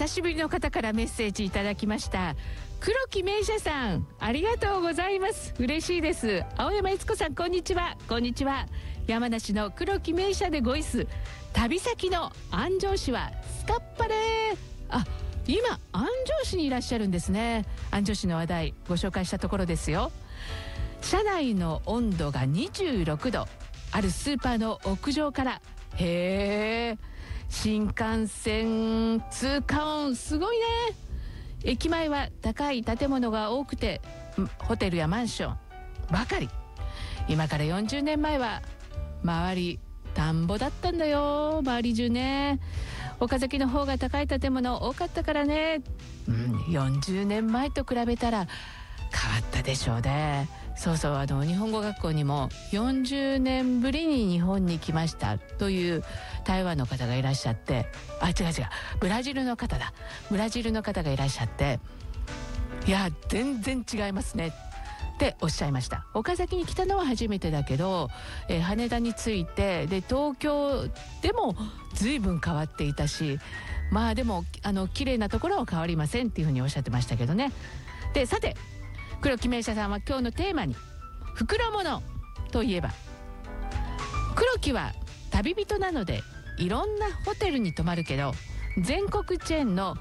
久しぶりの方からメッセージいただきました。黒木名車さん、ありがとうございます。嬉しいです。青山悦子さん、こんにちは。こんにちは。山梨の黒木名車でごいす。旅先の安城市はスカッパレー。今安城市にいらっしゃるんですね。安城市の話題ご紹介したところですよ。車内の温度が26度、あるスーパーの屋上から、へー、新幹線通過音すごいね。駅前は高い建物が多くて、ホテルやマンションばかり。今から40年前は周り田んぼだったんだよ。周り中ね。岡崎の方が高い建物多かったからね。40年前と比べたら変わったでしょうね。そうそう、日本語学校にも40年ぶりに日本に来ましたという台湾の方がいらっしゃって、違うブラジルの方だ。ブラジルの方がいらっしゃって、いや全然違いますねっておっしゃいました。岡崎に来たのは初めてだけど、羽田に着いて、で東京でも随分変わっていたし、でも綺麗なところは変わりませんっていうふうにおっしゃってましたけどね。でさて、黒木名車さんは今日のテーマに袋物といえば、黒木は旅人なのでいろんなホテルに泊まるけど、全国チェーンの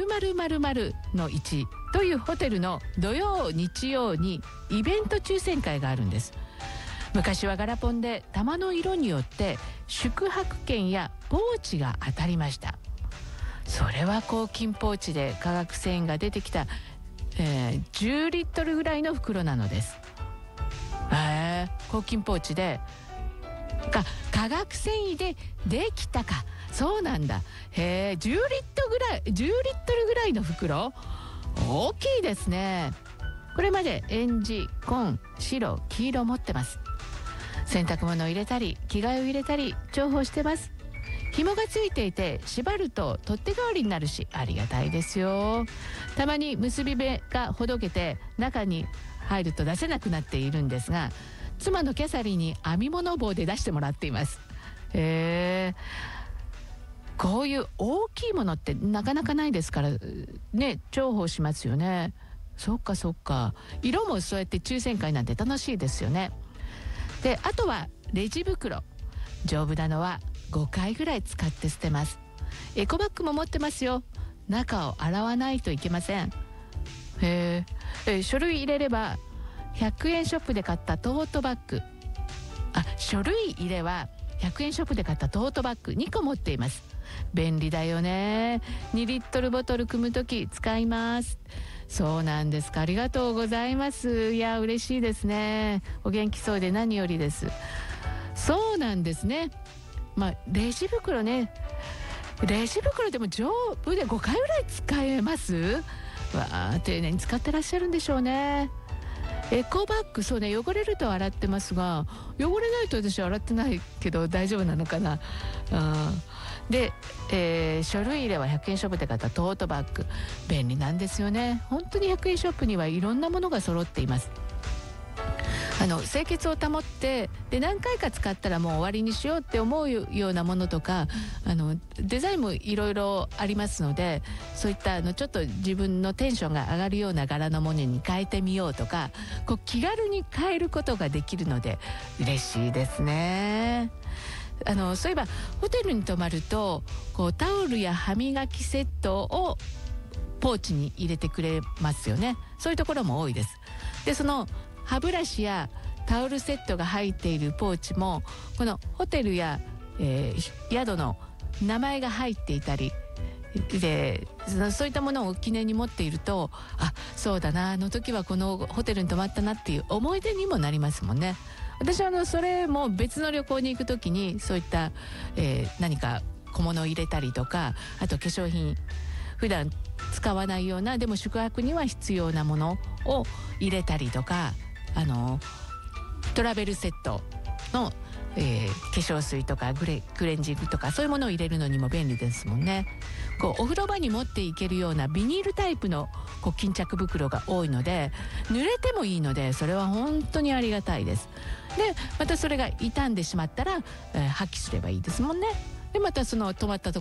〇〇〇〇の1というホテルの土曜日曜にイベント抽選会があるんです。昔はガラポンで玉の色によって宿泊券やポーチが当たりました。それは抗菌ポーチで化学繊維が出てきた、10リットルぐらいの袋なのです。抗菌ポーチで化学繊維でできたか。そうなんだ。10リットルぐらいの袋、大きいですね。これまでエンジ、紺、白、黄色持ってます。洗濯物を入れたり着替えを入れたり重宝してます。紐がついていて縛ると取っ手代わりになるし、ありがたいですよ。たまに結び目がほどけて中に入ると出せなくなっているんですが、妻のキャサリンに編み物棒で出してもらっています。こういう大きいものってなかなかないですからね、重宝しますよね。そっか。色もそうやって抽選会なんて楽しいですよね。であとはレジ袋、丈夫なのは5回ぐらい使って捨てます。エコバッグも持ってますよ。中を洗わないといけません。書類入れれば100円ショップで買ったトートバッグ、書類入れは100円ショップで買ったトートバッグ2個持っています。便利だよね。2リットルボトル組むとき使います。そうなんですか。ありがとうございます。いや嬉しいですね。お元気そうで何よりです。そうなんですね。レジ袋ね。レジ袋でも丈夫で5回ぐらい使えます。丁寧に使ってらっしゃるんでしょうね。エコバッグ、そうね、汚れると洗ってますが、汚れないと私は洗ってないけど大丈夫なのかな。で、書類入れは100円ショップで買ったトートバッグ、便利なんですよね。本当に100円ショップにはいろんなものが揃っています。清潔を保って、で何回か使ったらもう終わりにしようって思うようなものとか、デザインもいろいろありますので、そういったちょっと自分のテンションが上がるような柄のものに変えてみようとか、気軽に変えることができるので嬉しいですね。そういえばホテルに泊まるとタオルや歯磨きセットをポーチに入れてくれますよね。そういうところも多いです。でその歯ブラシやタオルセットが入っているポーチも、このホテルや、宿の名前が入っていたりで、そういったものを記念に持っていると、そうだな、あの時はこのホテルに泊まったなっていう思い出にもなりますもんね。私はそれも別の旅行に行く時にそういった、何か小物を入れたりとか、あと化粧品、普段使わないようなでも宿泊には必要なものを入れたりとか、トラベルセットの、化粧水とかクレンジングとか、そういうものを入れるのにも便利ですもんね。お風呂場に持っていけるようなビニールタイプの巾着袋が多いので、濡れてもいいので、それは本当にありがたいです。でまたそれが傷んでしまったら、破棄すればいいですもんね。でまたその泊まったと